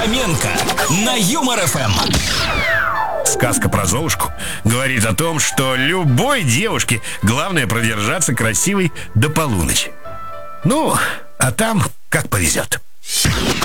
Фоменко на Юмор ФМ. Сказка про Золушку говорит о том, что любой девушке главное продержаться красивой до полуночи. Ну, а там как повезет.